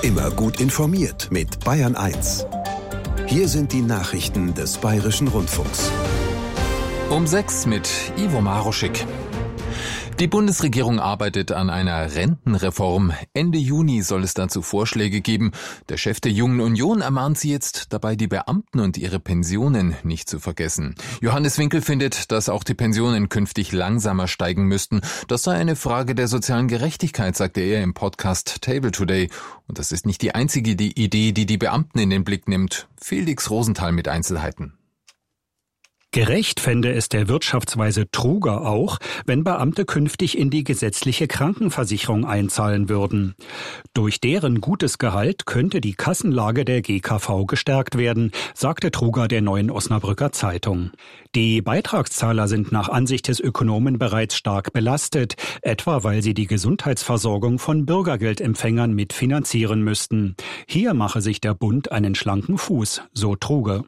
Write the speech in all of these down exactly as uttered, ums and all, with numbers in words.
Immer gut informiert mit Bayern eins. Hier sind die Nachrichten des Bayerischen Rundfunks. Um sechs mit Ivo Maroschik. Die Bundesregierung arbeitet an einer Rentenreform. Ende Juni soll es dazu Vorschläge geben. Der Chef der Jungen Union ermahnt sie jetzt dabei, die Beamten und ihre Pensionen nicht zu vergessen. Johannes Winkel findet, dass auch die Pensionen künftig langsamer steigen müssten. Das sei eine Frage der sozialen Gerechtigkeit, sagte er im Podcast Table Today. Und das ist nicht die einzige die Idee, die die Beamten in den Blick nimmt. Felix Rosenthal mit Einzelheiten. Gerecht fände es der Wirtschaftsweise Truger auch, wenn Beamte künftig in die gesetzliche Krankenversicherung einzahlen würden. Durch deren gutes Gehalt könnte die Kassenlage der G K V gestärkt werden, sagte Truger der Neuen Osnabrücker Zeitung. Die Beitragszahler sind nach Ansicht des Ökonomen bereits stark belastet, etwa weil sie die Gesundheitsversorgung von Bürgergeldempfängern mitfinanzieren müssten. Hier mache sich der Bund einen schlanken Fuß, so Truger.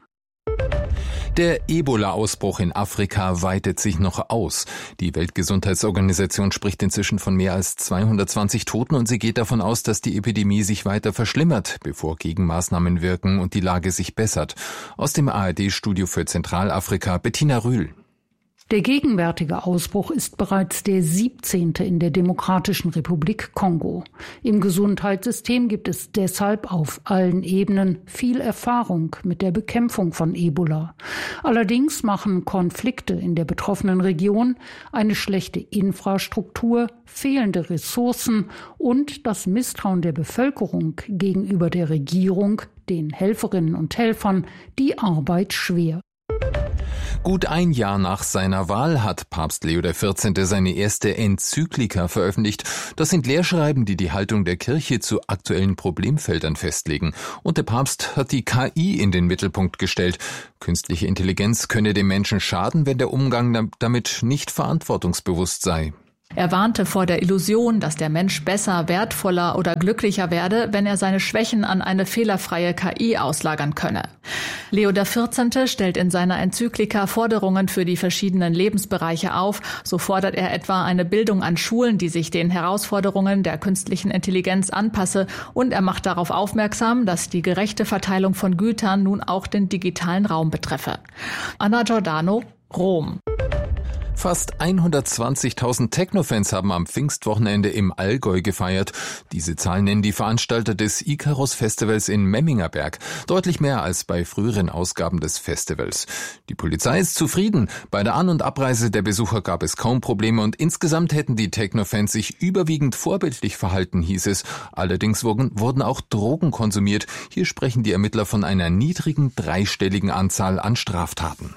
Der Ebola-Ausbruch in Afrika weitet sich noch aus. Die Weltgesundheitsorganisation spricht inzwischen von mehr als zweihundertzwanzig Toten und sie geht davon aus, dass die Epidemie sich weiter verschlimmert, bevor Gegenmaßnahmen wirken und die Lage sich bessert. Aus dem A R D-Studio für Zentralafrika, Bettina Rühl. Der gegenwärtige Ausbruch ist bereits der siebzehnte in der Demokratischen Republik Kongo. Im Gesundheitssystem gibt es deshalb auf allen Ebenen viel Erfahrung mit der Bekämpfung von Ebola. Allerdings machen Konflikte in der betroffenen Region, eine schlechte Infrastruktur, fehlende Ressourcen und das Misstrauen der Bevölkerung gegenüber der Regierung, den Helferinnen und Helfern, die Arbeit schwer. Gut ein Jahr nach seiner Wahl hat Papst Leo der vierzehnte seine erste Enzyklika veröffentlicht. Das sind Lehrschreiben, die die Haltung der Kirche zu aktuellen Problemfeldern festlegen. Und der Papst hat die K I in den Mittelpunkt gestellt. Künstliche Intelligenz könne dem Menschen schaden, wenn der Umgang damit nicht verantwortungsbewusst sei. Er warnte vor der Illusion, dass der Mensch besser, wertvoller oder glücklicher werde, wenn er seine Schwächen an eine fehlerfreie K I auslagern könne. Leo der vierzehnte stellt in seiner Enzyklika Forderungen für die verschiedenen Lebensbereiche auf. So fordert er etwa eine Bildung an Schulen, die sich den Herausforderungen der künstlichen Intelligenz anpasse. Und er macht darauf aufmerksam, dass die gerechte Verteilung von Gütern nun auch den digitalen Raum betreffe. Anna Giordano, Rom. Fast hundertzwanzigtausend Techno-Fans haben am Pfingstwochenende im Allgäu gefeiert. Diese Zahl nennen die Veranstalter des Icarus-Festivals in Memmingerberg. Deutlich mehr als bei früheren Ausgaben des Festivals. Die Polizei ist zufrieden. Bei der An- und Abreise der Besucher gab es kaum Probleme und insgesamt hätten die Techno-Fans sich überwiegend vorbildlich verhalten, hieß es. Allerdings wurden, wurden auch Drogen konsumiert. Hier sprechen die Ermittler von einer niedrigen dreistelligen Anzahl an Straftaten.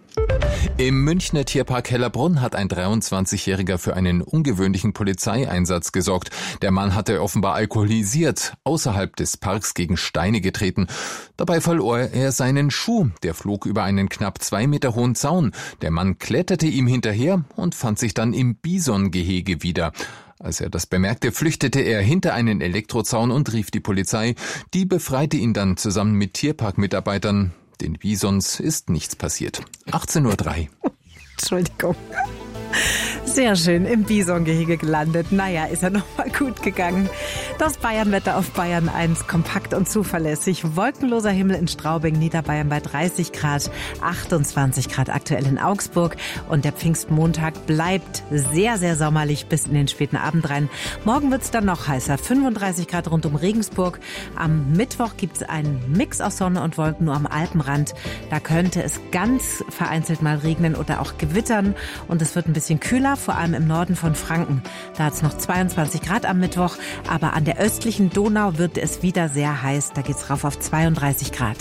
Im Münchner Tierpark Hellerbrunn hat ein dreiundzwanzigjähriger für einen ungewöhnlichen Polizeieinsatz gesorgt. Der Mann hatte offenbar alkoholisiert außerhalb des Parks gegen Steine getreten. Dabei verlor er seinen Schuh. Der flog über einen knapp zwei Meter hohen Zaun. Der Mann kletterte ihm hinterher und fand sich dann im Bisongehege wieder. Als er das bemerkte, flüchtete er hinter einen Elektrozaun und rief die Polizei. Die befreite ihn dann zusammen mit Tierparkmitarbeitern. Den Bisons ist nichts passiert. achtzehn Uhr drei. Entschuldigung. Sehr schön im Bisongehege gelandet. Naja, ist ja noch mal gut gegangen. Das Bayernwetter auf Bayern eins, kompakt und zuverlässig. Wolkenloser Himmel in Straubing, Niederbayern bei dreißig Grad, achtundzwanzig Grad aktuell in Augsburg. Und der Pfingstmontag bleibt sehr, sehr sommerlich bis in den späten Abend rein. Morgen wird's dann noch heißer, fünfunddreißig Grad rund um Regensburg. Am Mittwoch gibt's einen Mix aus Sonne und Wolken nur am Alpenrand. Da könnte es ganz vereinzelt mal regnen oder auch gewittern. Und es wird ein bisschen kühler, vor allem im Norden von Franken. Da hat es noch zweiundzwanzig Grad am Mittwoch, aber an der östlichen Donau wird es wieder sehr heiß. Da geht's rauf auf zweiunddreißig Grad.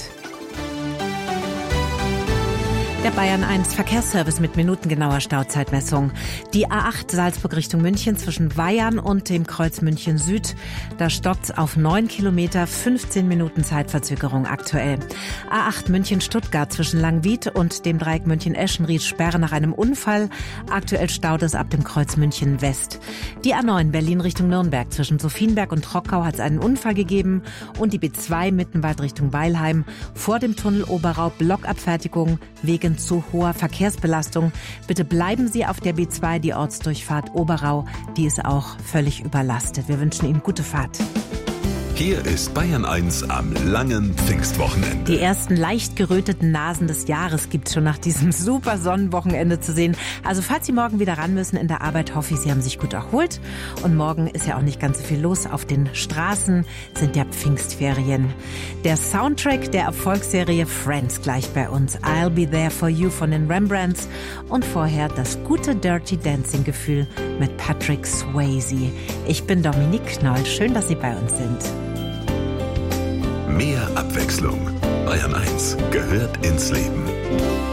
Der Bayern eins Verkehrsservice mit minutengenauer Stauzeitmessung. Die A acht Salzburg Richtung München zwischen Weyarn und dem Kreuz München Süd. Da stockt's auf neun Kilometer, fünfzehn Minuten Zeitverzögerung aktuell. A acht München Stuttgart zwischen Langwied und dem Dreieck München Eschenried Sperre nach einem Unfall. Aktuell staut es ab dem Kreuz München West. Die A neun Berlin Richtung Nürnberg zwischen Sophienberg und Trockau hat es einen Unfall gegeben. Und die B zwei Mittenwald Richtung Weilheim vor dem Tunnel Oberau Blockabfertigung wegen zu hoher Verkehrsbelastung. Bitte bleiben Sie auf der B zwei, die Ortsdurchfahrt Oberau, die ist auch völlig überlastet. Wir wünschen Ihnen gute Fahrt. Hier ist Bayern eins am langen Pfingstwochenende. Die ersten leicht geröteten Nasen des Jahres gibt's schon nach diesem super Sonnenwochenende zu sehen. Also falls Sie morgen wieder ran müssen in der Arbeit, hoffe ich, Sie haben sich gut erholt. Und morgen ist ja auch nicht ganz so viel los. Auf den Straßen sind ja Pfingstferien. Der Soundtrack der Erfolgsserie Friends gleich bei uns. I'll Be There For You von den Rembrandts. Und vorher das gute Dirty Dancing Gefühl mit Patrick Swayze. Ich bin Dominique Knoll. Schön, dass Sie bei uns sind. Mehr Abwechslung. Bayern eins gehört ins Leben.